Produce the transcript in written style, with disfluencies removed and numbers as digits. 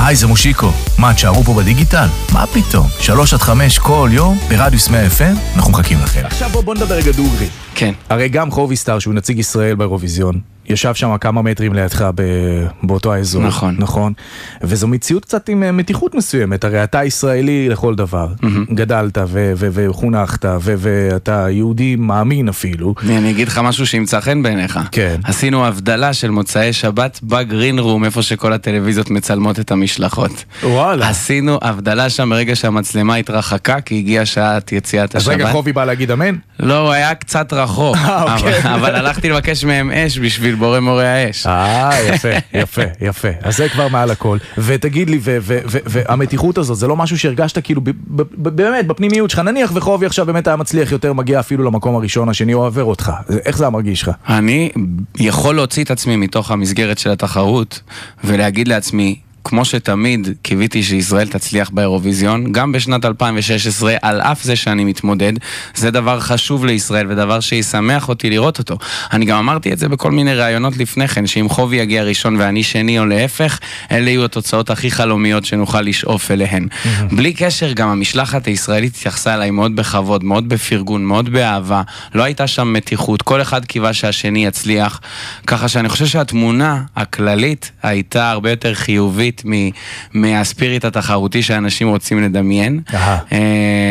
היי, זה מושיקו. מה, תשארו פה בדיגיטל? מה פתאום? 3-5 כל יום ברדיוס 100 FM, אנחנו מחכים לכם. עכשיו בוא נדבר רגע דוגרי. כן. הרי גם חובי סטאר, שהוא נציג ישראל באירוויזיון, ישב שם כמה מטרים לידך באותו האזור. נכון. נכון. וזו מציאות קצת עם מתיחות מסוימת. הרי אתה ישראלי לכל דבר. גדלת וחונכת ואתה יהודי מאמין אפילו. אני אגיד לך משהו שימצא חן בעיניך. כן. עשינו הבדלה של מוצאי שבת בגרין רום, איפה שכל הטלוויזיות מצלמות את המשלחות. וואלה. עשינו הבדלה שם ברגע שהמצלמה התרחקה, כי הגיעה שעת יציאת השבת. אז רגע, חובי בא להגיד אמן? לא, הוא היה קצת רחוק. אבל הלכתי לבקש מהם אש בשביל בורא מורי האש. יפה, יפה, יפה. אז זה כבר מעל הכל. ותגיד לי, והמתיחות הזאת, זה לא משהו שהרגשת כאילו, באמת, בפנימיות שלך, נניח וחובי עכשיו באמת היה מצליח יותר, מגיע אפילו למקום הראשון, השני הוא עובר אותך. איך זה המרגיש לך? אני יכול להוציא את עצמי מתוך המסגרת של התחרות, ולהגיד לעצמי, כמו שתמיד קיוויתי שישראל תצליח באירוויזיון, גם בשנת 2016, על אף זה שאני מתמודד, זה דבר חשוב לישראל ודבר שישמח אותי לראות אותו. אני גם אמרתי את זה בכל מיני ראיונות לפני כן, שאם חובי יגיע ראשון ואני שני או להפך, אלה יהיו התוצאות הכי חלומיות שנוכל לשאוף אליהן. בלי קשר, גם המשלחת הישראלית התייחסה אליי מאוד בכבוד, מאוד בפרגון, מאוד באהבה, לא הייתה שם מתיחות, כל אחד קיווה שהשני יצליח, ככה שאני חושב שהתמונה הכללית הייתה הרבה יותר חיובית מהספיריט התחרותי שאנשים רוצים לדמיין.